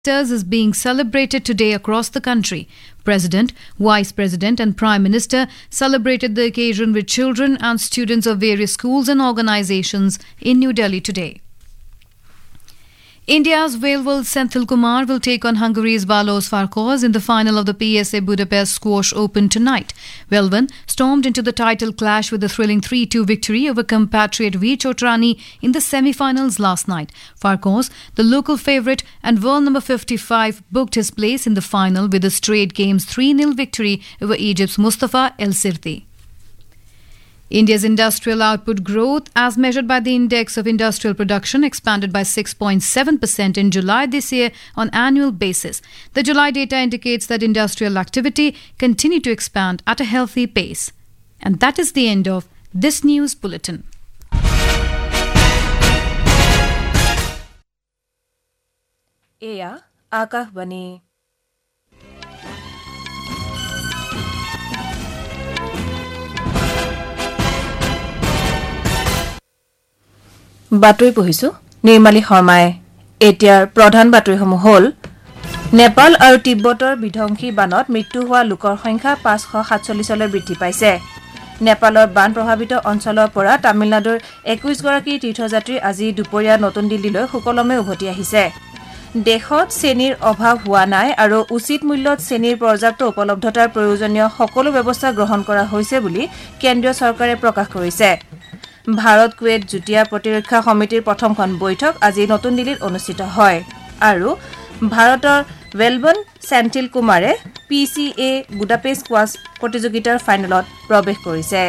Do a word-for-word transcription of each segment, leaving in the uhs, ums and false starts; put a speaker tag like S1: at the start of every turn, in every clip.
S1: is being celebrated today across the country. President, Vice President and Prime Minister celebrated the occasion with children and students of various schools and organizations in New Delhi today. India's Vailwal Senthil Kumar will take on Hungary's Balázs Farkas in the final of the P S A Budapest Squash Open tonight. Velvan stormed into the title clash with a thrilling three two victory over compatriot Veer Chotrani in the semi-finals last night. Farkas, the local favourite and world number fifty-five, booked his place in the final with a straight games three nil victory over Egypt's Mustafa El Sirti. India's industrial output growth, as measured by the Index of Industrial Production, expanded by six point seven percent in July this year on annual basis. The July data indicates that industrial activity continued to expand at a healthy pace. And that is the end of this news bulletin.
S2: Eya Akashvani. বাতৰি পঢ়িছো নিৰ্মালী শৰ্মাই এতিয়াৰ প্ৰধান বাতৰিসমূহ হ'ল নেপাল আৰু তিব্বতৰ বিধ্বংসী বানত মৃত্যু হোৱা লোকৰ সংখ্যা পাঁচশ সাতচল্লিশ লৈ বৃদ্ধি পাইছে নেপালৰ বান প্ৰভাৱিত অঞ্চলৰ পৰা তামিলনাডুৰ একৈশ গৰাকী তীৰ্থযাত্ৰী আজি দুপৰীয়া নতুন দিল্লীলৈ সুকলমে উভতি আহিছে দেশত চেনিৰ অভাৱ হোৱা নাই আৰু উচিত মূল্যত চেনিৰ পৰ্যাপ্ত উপলব্ধতাৰ প্ৰয়োজনীয় সকলো ব্যৱস্থা গ্ৰহণ কৰা হৈছে বুলি কেন্দ্ৰীয় চৰকাৰে প্ৰকাশ কৰিছে ভাৰত কুৱেত জুটিয়া প্ৰতিৰক্ষা সমিতিৰ প্ৰথমখন বৈঠক আজি নতুন দিল্লীত অনুষ্ঠিত হয় আৰু ভাৰতৰ ভেলবন সেন্থিল কুমাৰে পি চি এ বুদাপেষ্ট স্কোৱাছ প্ৰতিযোগিতাৰ ফাইনেলত প্ৰৱেশ কৰিছে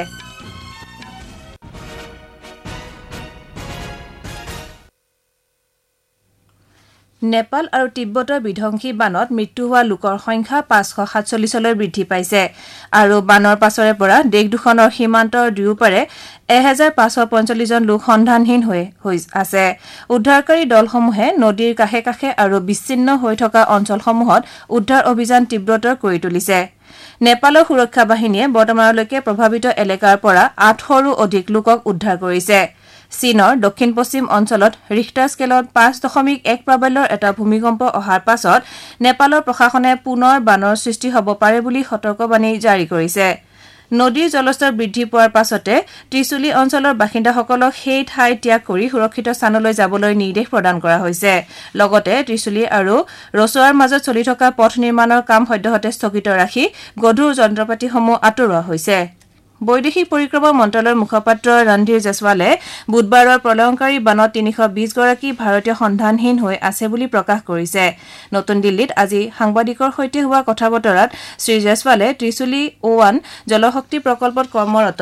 S2: নেপাল আৰু তিব্বতৰ বিধ্বংসী বানত মৃত্যু হোৱা লোকৰ সংখ্যা পাঁচশ সাতচল্লিশ লৈ বৃদ্ধি পাইছে আৰু বানৰ পাছৰে পৰা দেশ দুখনৰ সীমান্তৰ দুয়োপাৰে এক হাজাৰ পাঁচশ পঞ্চল্লিশ জন লোক সন্ধানহীন হৈ আছে উদ্ধাৰকাৰী দলসমূহে নদীৰ কাষে কাষে আৰু বিচ্ছিন্ন হৈ থকা অঞ্চলসমূহত উদ্ধাৰ অভিযান তীব্ৰতৰ কৰি তুলিছে নেপালৰ সুৰক্ষা বাহিনীয়ে বৰ্তমানলৈকে প্ৰভাৱিত এলেকাৰ পৰা আঠশৰো অধিক লোকক উদ্ধাৰ কৰিছে চীনৰ দক্ষিণ পশ্চিম অঞ্চলত ৰিখটাৰ স্কেলত পাঁচ দশমিক এক প্ৰাবল্যৰ এটা ভূমিকম্প অহাৰ পাছত নেপালৰ প্ৰশাসনে পুনৰ বানৰ সৃষ্টি হ'ব পাৰে বুলি সতৰ্কবাণী জাৰি কৰিছে নদীৰ জলস্তৰ বৃদ্ধি পোৱাৰ পাছতে ত্ৰিশুলী অঞ্চলৰ বাসিন্দাসকলক সেই ঠাই ত্যাগ কৰি সুৰক্ষিত স্থানলৈ যাবলৈ নিৰ্দেশ প্ৰদান কৰা হৈছে লগতে ত্ৰিশুলী আৰু ৰচোৱাৰ মাজত চলি থকা পথ নিৰ্মাণৰ কাম সদ্যহতে স্থগিত ৰাখি গধুৰ যন্ত্ৰপাতিসমূহ আঁতৰোৱা হৈছে বৈদেশিক পৰিক্ৰমা মন্ত্ৰালয়ৰ মুখপাত্ৰ ৰণধীৰ জেছৱালে বুধবাৰৰ প্ৰলয়ংকাৰী বানত তিনিশ বিশ গৰাকী ভাৰতীয় সন্ধানহীন হৈ আছে বুলি প্ৰকাশ কৰিছে নতুন দিল্লীত আজি সাংবাদিকৰ সৈতে হোৱা কথা-বতৰাত শ্ৰী জেছৱালে ত্ৰিশুলী ওৱান জলশক্তি প্ৰকল্পত কৰ্মৰত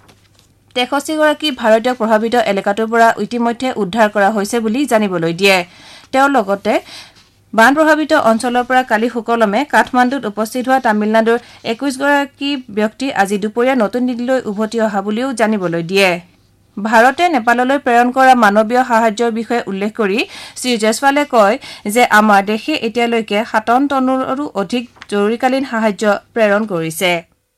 S2: তেষষ্ঠি গৰাকী ভাৰতীয় প্ৰভাৱিত এলেকাটোৰ পৰা ইতিমধ্যে উদ্ধাৰ কৰা হৈছে বুলি জানিবলৈ দিয়ে তেওঁ লগতে বান প্ৰভাৱিত অঞ্চলৰ পৰা কালি সুকলমে কাঠমাণ্ডুত উপস্থিত হোৱা তামিলনাডুৰ একৈশ গৰাকী ব্যক্তি আজি দুপৰীয়া নতুন দিল্লীলৈ উভতি অহা বুলিও জানিবলৈ দিয়ে ভাৰতে নেপাললৈ প্ৰেৰণ কৰা মানৱীয় সাহায্যৰ বিষয়ে উল্লেখ কৰি শ্ৰী জেছৱালে কয় যে আমাৰ দেশে এতিয়ালৈকে সাতাৱন্ন টনৰো অধিক জৰুৰীকালীন সাহায্য প্ৰেৰণ কৰিছে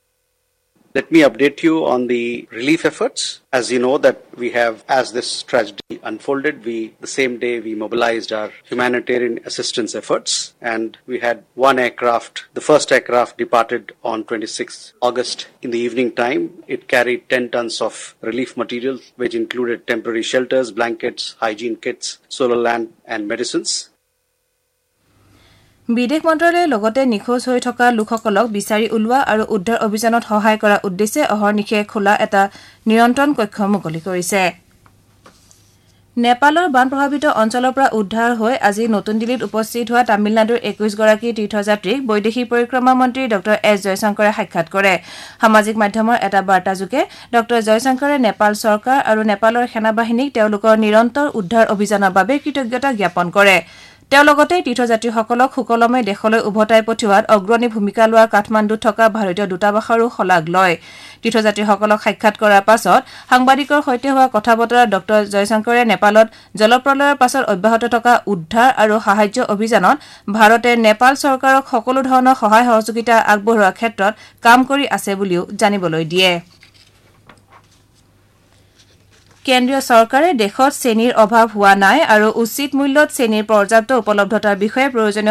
S3: Let me update you on the relief efforts. As you know that we have, as this tragedy unfolded, we, the same day we mobilized our humanitarian assistance efforts and we had one aircraft, the first aircraft departed on twenty-sixth August in the evening time. It carried ten tons of relief materials which included temporary shelters, blankets, hygiene kits, solar lamp and medicines.
S2: বিদেশ মন্ত্ৰালয়ে লগতে নিখোজ হৈ থকা লোকসকলক বিচাৰি উলোৱা আৰু উদ্ধাৰ অভিযানত সহায় কৰাৰ উদ্দেশ্যে অহৰ্নিশে খোলা এটা নিয়ন্ত্ৰণ কক্ষ মুকলি কৰিছে নেপালৰ বান প্ৰভাৱিত অঞ্চলৰ পৰা উদ্ধাৰ হৈ আজি নতুন দিল্লীত উপস্থিত হোৱা তামিলনাডুৰ একৈশ গৰাকী তীৰ্থযাত্ৰীক বৈদেশিক পৰিক্ৰমা মন্ত্ৰী ডক্টৰ এছ জয়শংকৰে সাক্ষাৎ কৰে সামাজিক মাধ্যমৰ এটা বাৰ্তাযোগে ডক্টৰ জয়শংকৰে নেপাল চৰকাৰ আৰু নেপালৰ সেনাবাহিনীক তেওঁলোকৰ নিৰন্তৰ উদ্ধাৰ অভিযানৰ বাবে কৃতজ্ঞতা জ্ঞাপন কৰে তেওঁ লগতে তীৰ্থযাত্ৰীসকলক সুকলমে দেশলৈ উভতাই পঠিওৱাত অগ্ৰণী ভূমিকা লোৱা কাঠমাণ্ডুত থকা ভাৰতীয় দূতাবাসৰো শলাগ লয় তীৰ্থযাত্ৰীসকলক সাক্ষাৎ কৰাৰ পাছত সাংবাদিকৰ সৈতে হোৱা কথা-বতৰা ডক্টৰ জয়শংকৰে নেপালত জলপ্ৰলয়ৰ পাছত অব্যাহত থকা উদ্ধাৰ আৰু সাহায্য অভিযানত ভাৰতে নেপাল চৰকাৰক সকলো ধৰণৰ সহায় সহযোগিতা আগবঢ়োৱাৰ ক্ষেত্ৰত কাম কৰি আছে বুলিও জানিবলৈ দিয়ে কেন্দ্ৰীয় চৰকাৰে দেশত চেনিৰ অভাৱ হোৱা নাই আৰু উচিত মূল্যত চেনিৰ পৰ্যাপ্ত উপলব্ধতাৰ বিষয়ে প্ৰয়োজনীয়